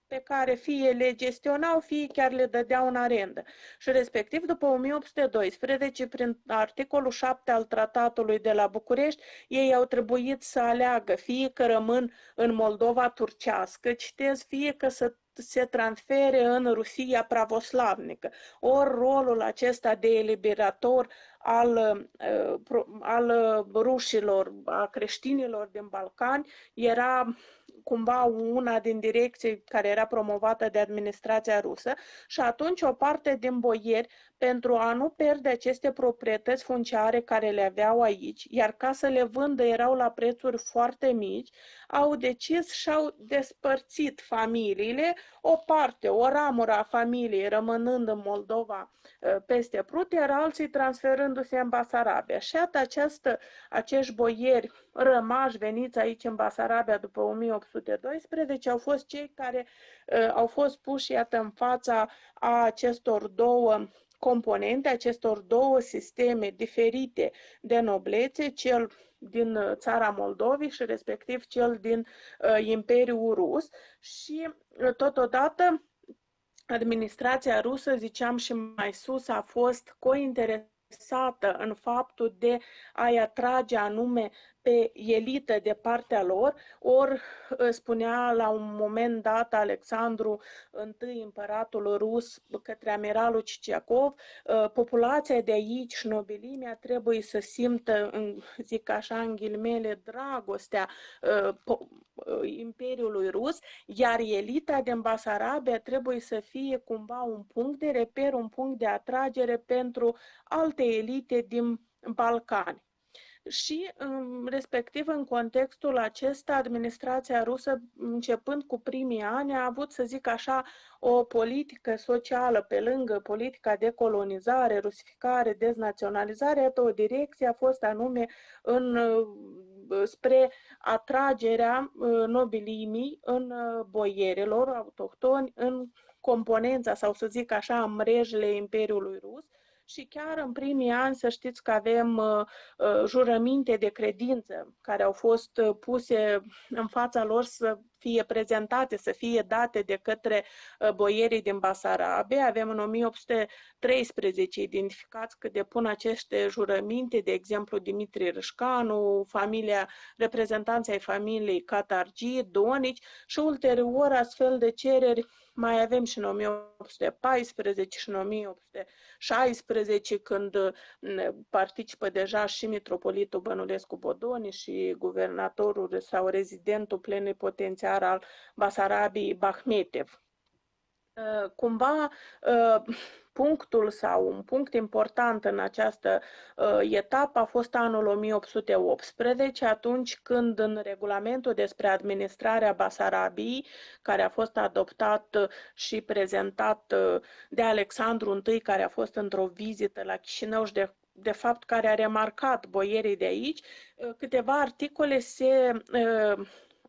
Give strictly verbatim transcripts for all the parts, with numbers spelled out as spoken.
pe care fie le gestionau, fie chiar le dădeau în arendă. Și respectiv, după o mie opt sute doisprezece, prin articolul șapte al Tratatului de la București, ei au trebuit să aleagă fie că rămân în Moldova turcească, citez, fie că să se transfere în Rusia pravoslavnică. Ori rolul acesta de eliberator al, al rușilor, a creștinilor din Balcani, era cumva una din direcții care era promovată de administrația rusă și atunci o parte din boieri, pentru a nu pierde aceste proprietăți funciare care le aveau aici, iar ca să le vândă erau la prețuri foarte mici, au decis și au despărțit familiile, o parte, o ramură a familiei rămânând în Moldova peste Prut, iar alții transferându-se în Basarabia. Și iată această, acești boieri rămași veniți aici în Basarabia după o mie opt sute doisprezece au fost cei care uh, au fost puși, iată, în fața a acestor două componente, acestor două sisteme diferite de noblețe, cel din țara Moldovei și respectiv cel din uh, Imperiul Rus și uh, totodată administrația rusă, ziceam și mai sus, a fost cointeresată în faptul de a-i atrage anume pe elită de partea lor, ori spunea la un moment dat Alexandru I, împăratul rus, către amiralul Ciciacov, populația de aici și nobilimea trebuie să simtă, zic așa în ghilimele, dragostea Imperiului Rus, iar elita din Basarabia trebuie să fie cumva un punct de reper, un punct de atragere pentru alte elite din Balcani. Și, respectiv, în contextul acesta, administrația rusă, începând cu primii ani, a avut, să zic așa, o politică socială pe lângă politica de colonizare, rusificare, deznaționalizare. Iată, o direcție a fost anume în, spre atragerea nobilimii în boierilor autohtoni, în componența, sau să zic așa, în mrejele Imperiului Rus. Și chiar în primii ani să știți că avem uh, uh, jurăminte de credință care au fost uh, puse în fața lor să fie prezentate, să fie date de către uh, boierii din Basarabia. Avem în o mie opt sute treisprezece identificați că depun aceste jurăminte, de exemplu Dimitrie Râșcanu, familia, reprezentanții ai familiei Catargi, Donici și ulterior astfel de cereri mai avem și în o mie opt sute paisprezece și în o mie opt sute șaisprezece, când participă deja și mitropolitul Bănulescu Bodoni și guvernatorul sau rezidentul plenipotențiar al Basarabiei Bahmetev. Cumva punctul sau un punct important în această uh, etapă a fost anul o mie opt sute optsprezece, atunci când în regulamentul despre administrarea Basarabiei, care a fost adoptat și prezentat uh, de Alexandru I, care a fost într-o vizită la Chișinău și de de fapt care a remarcat boierii de aici, uh, câteva articole se uh,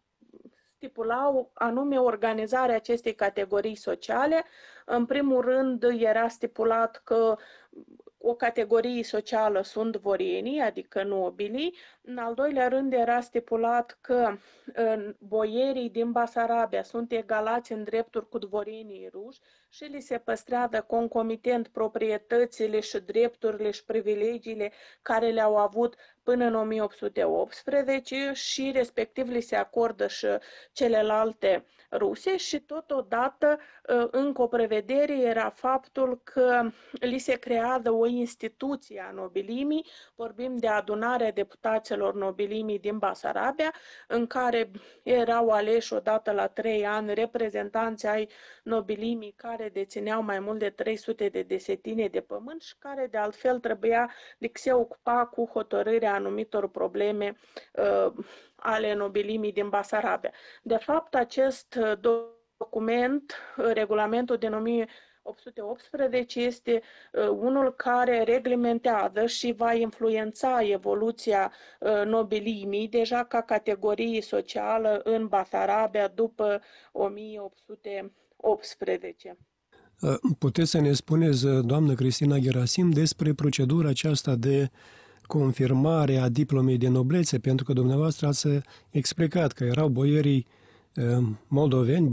stipulau anume organizarea acestei categorii sociale. În primul rând era stipulat că o categorie socială sunt dvorienii, adică nobilii. În al doilea rând era stipulat că boierii din Basarabia sunt egalați în drepturi cu dvorienii ruși și li se păstrează concomitent proprietățile și drepturile și privilegiile care le-au avut până în o mie opt sute optsprezece și respectiv li se acordă și celelalte ruse și totodată încă o prevedere era faptul că li se creează o instituție a nobilimii, vorbim de adunarea deputaților nobilimii din Basarabia, în care erau aleși odată la trei ani reprezentanți ai nobilimii care dețineau mai mult de trei sute de desetine de pământ și care de altfel trebuia de se ocupa cu hotărârea anumitor probleme uh, ale nobilimii din Basarabia. De fapt, acest document, regulamentul din o mie opt sute optsprezece, este uh, unul care reglementează și va influența evoluția uh, nobilimii deja ca categorie socială în Basarabia după o mie opt sute optsprezece. Puteți să ne spuneți, doamnă Cristina Gherasim, despre procedura aceasta de confirmare a diplomei de noblețe, pentru că dumneavoastră ați explicat că erau boierii moldoveni,